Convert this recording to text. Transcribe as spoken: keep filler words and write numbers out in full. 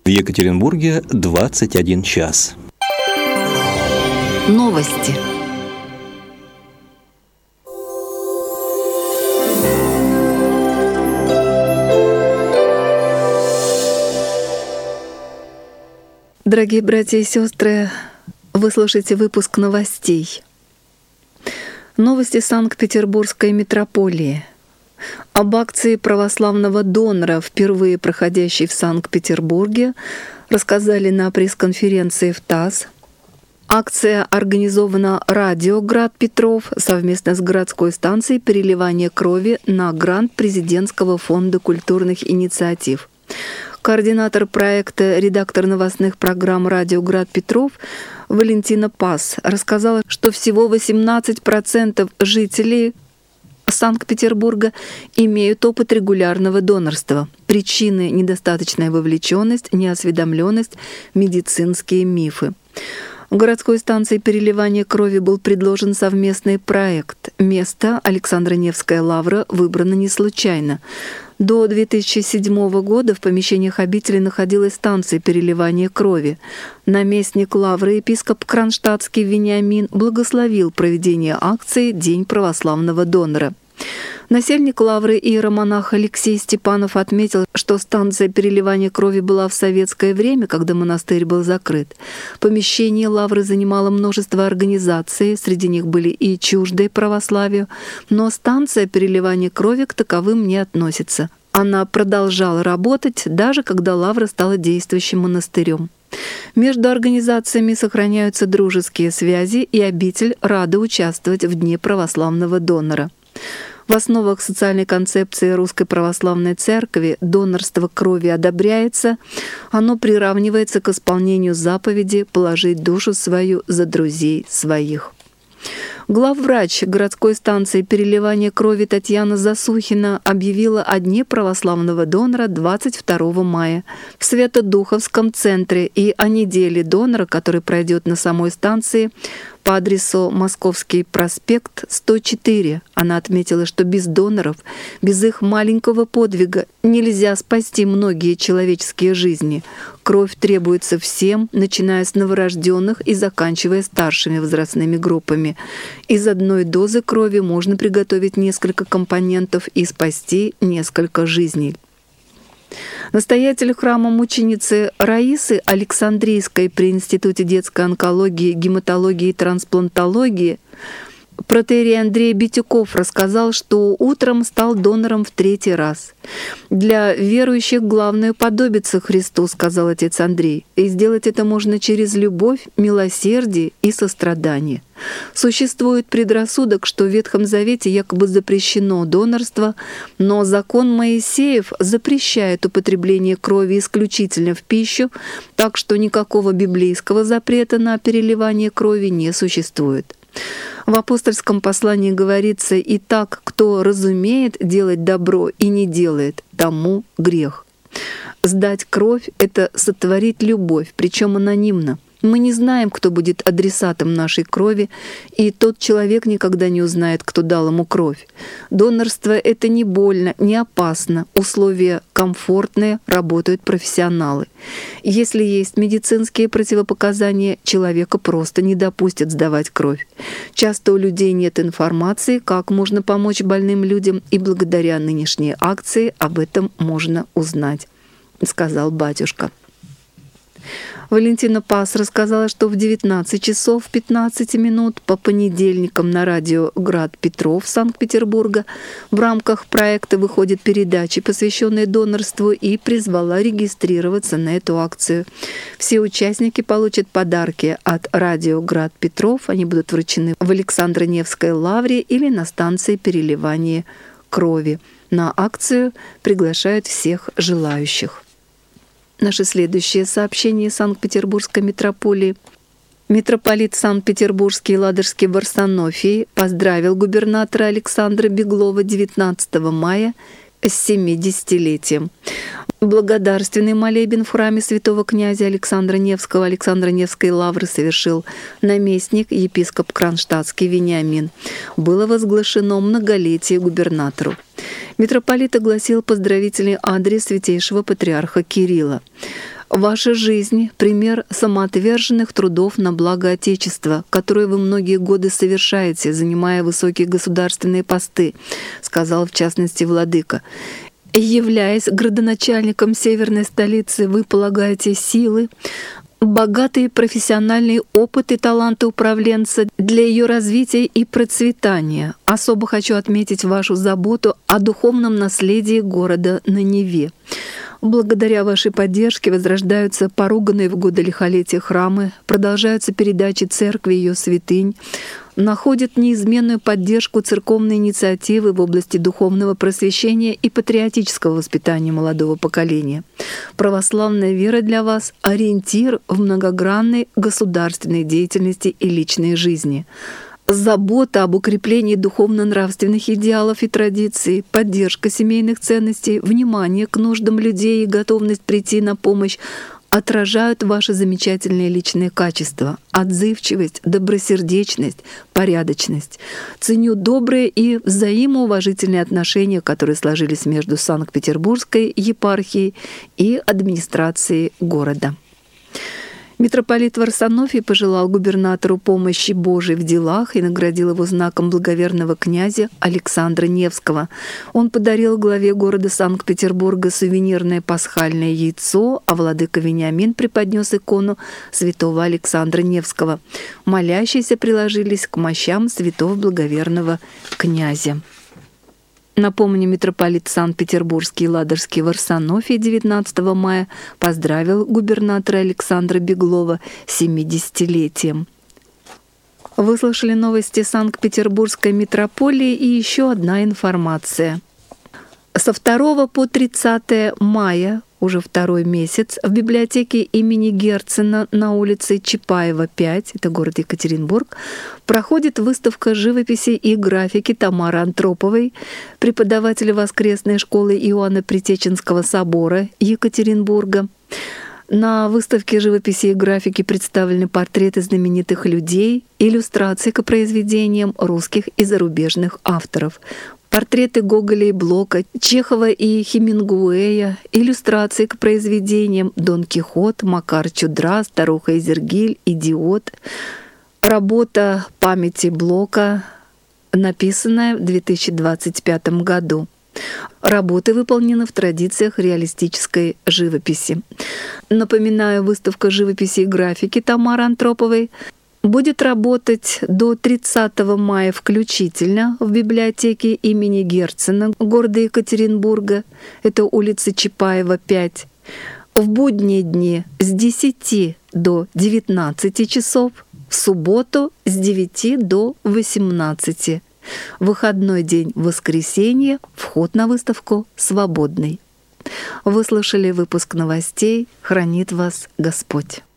Екатеринбурге двадцать один час. Новости. Дорогие братья и сестры, вы слушаете выпуск новостей. Новости Санкт-Петербургской митрополии. Об акции православного донора, впервые проходящей в Санкт-Петербурге, рассказали на пресс-конференции в ТАСС. Акция организована радио «Град Петров» совместно с городской станцией переливания крови на грант Президентского фонда культурных инициатив. Координатор проекта, редактор новостных программ «Радио Град Петров» Валентина Пас рассказала, что всего восемнадцать процентов жителей Санкт-Петербурга имеют опыт регулярного донорства. Причины — недостаточная вовлеченность, неосведомленность, медицинские мифы. В городской станции переливания крови был предложен совместный проект. Место — Александра Невская лавра — выбрано не случайно. До две тысячи седьмого года в помещениях обители находилась станция переливания крови. Наместник лавры епископ Кронштадтский Вениамин благословил проведение акции «День православного донора». Насельник лавры иеромонах Алексей Степанов отметил, что станция переливания крови была в советское время, когда монастырь был закрыт. Помещение лавры занимало множество организаций, среди них были и чуждые православию, но станция переливания крови к таковым не относится. Она продолжала работать, даже когда лавра стала действующим монастырем. Между организациями сохраняются дружеские связи, и обитель рада участвовать в Дне православного донора. В основах социальной концепции Русской Православной Церкви донорство крови одобряется, оно приравнивается к исполнению заповеди «положить душу свою за друзей своих». Главврач городской станции переливания крови Татьяна Засухина объявила о Дне православного донора двадцать второго мая в Свято-Духовском центре и о неделе донора, который пройдет на самой станции по адресу Московский проспект, сто четыре. Она отметила, что без доноров, без их маленького подвига нельзя спасти многие человеческие жизни. Кровь требуется всем, начиная с новорожденных и заканчивая старшими возрастными группами. Из одной дозы крови можно приготовить несколько компонентов и спасти несколько жизней. Настоятель храма мученицы Раисы Александрийской при Институте детской онкологии, гематологии и трансплантологии протоиерей Андрей Битюков рассказал, что утром стал донором в третий раз. «Для верующих главное уподобиться Христу», — сказал отец Андрей, «и сделать это можно через любовь, милосердие и сострадание». Существует предрассудок, что в Ветхом Завете якобы запрещено донорство, но закон Моисеев запрещает употребление крови исключительно в пищу, так что никакого библейского запрета на переливание крови не существует. В апостольском послании говорится: «Итак, кто разумеет делать добро и не делает, тому грех». Сдать кровь — это сотворить любовь, причем анонимно. Мы не знаем, кто будет адресатом нашей крови, и тот человек никогда не узнает, кто дал ему кровь. Донорство — это не больно, не опасно, условия комфортные, работают профессионалы. Если есть медицинские противопоказания, человека просто не допустят сдавать кровь. Часто у людей нет информации, как можно помочь больным людям, и благодаря нынешней акции об этом можно узнать, сказал батюшка. Валентина Пас рассказала, что в девятнадцать часов пятнадцать минут по понедельникам на радио «Град Петров» Санкт-Петербурга в рамках проекта выходят передачи, посвященные донорству, и призвала регистрироваться на эту акцию. Все участники получат подарки от радио «Град Петров». Они будут вручены в Александро-Невской лавре или на станции переливания крови. На акцию приглашают всех желающих. Наше следующее сообщение из Санкт-Петербургской митрополии. Митрополит Санкт-Петербургский и Ладожский Варсонофий поздравил губернатора Александра Беглова девятнадцатого мая с семидесятилетием. Благодарственный молебен в храме святого князя Александра Невского Александро-Невской лавры совершил наместник епископ Кронштадтский Вениамин. Было возглашено многолетие губернатору. Митрополит огласил поздравительный адрес святейшего патриарха Кирилла. Ваша жизнь — пример самоотверженных трудов на благо Отечества, которые вы многие годы совершаете, занимая высокие государственные посты, сказал в частности владыка. Являясь градоначальником северной столицы, вы полагаете силы, богатый профессиональный опыт и таланты управленца для ее развития и процветания. Особо хочу отметить вашу заботу о духовном наследии города на Неве. Благодаря вашей поддержке возрождаются поруганные в годы лихолетия храмы, продолжаются передачи церкви и ее святынь, находят неизменную поддержку церковной инициативы в области духовного просвещения и патриотического воспитания молодого поколения. Православная вера для вас — ориентир в многогранной государственной деятельности и личной жизни. Забота об укреплении духовно-нравственных идеалов и традиций, поддержка семейных ценностей, внимание к нуждам людей и готовность прийти на помощь отражают ваши замечательные личные качества — отзывчивость, добросердечность, порядочность. Ценю добрые и взаимоуважительные отношения, которые сложились между Санкт-Петербургской епархией и администрацией города. Митрополит Варсонофий пожелал губернатору помощи Божией в делах и наградил его знаком благоверного князя Александра Невского. Он подарил главе города Санкт-Петербурга сувенирное пасхальное яйцо, а владыка Вениамин преподнес икону святого Александра Невского. Молящиеся приложились к мощам святого благоверного князя. Напомню, митрополит Санкт-Петербургский и Ладожский Варсонофий девятнадцатого мая поздравил губернатора Александра Беглова с семидесятилетием. Вы слышали новости Санкт-Петербургской митрополии и еще одна информация. Со второго по тридцатое мая, уже второй месяц, в библиотеке имени Герцена на улице Чапаева, пять, это город Екатеринбург, проходит выставка живописи и графики Тамары Антроповой, преподавателя воскресной школы Иоанна Притеченского собора Екатеринбурга. На выставке живописи и графики представлены портреты знаменитых людей, иллюстрации к произведениям русских и зарубежных авторов, портреты Гоголя и Блока, Чехова и Хемингуэя, иллюстрации к произведениям Дон Кихот, Макар Чудра, Старуха Изергиль, Идиот, работа памяти Блока, написанная в две тысячи двадцать пятом году. Работы выполнены в традициях реалистической живописи. Напоминаю, выставка живописи и графики Тамары Антроповой будет работать до тридцатого мая включительно в библиотеке имени Герцена города Екатеринбурга, это улица Чапаева, пять, в будние дни с десяти до девятнадцати часов, в субботу с девяти до восемнадцати. Выходной день — воскресенье, вход на выставку свободный. Вы слушали выпуск новостей. Хранит вас Господь.